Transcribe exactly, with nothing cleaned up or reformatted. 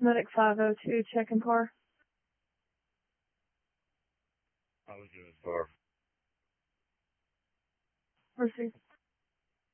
Medic five oh two, checking car. I was doing car. Receive.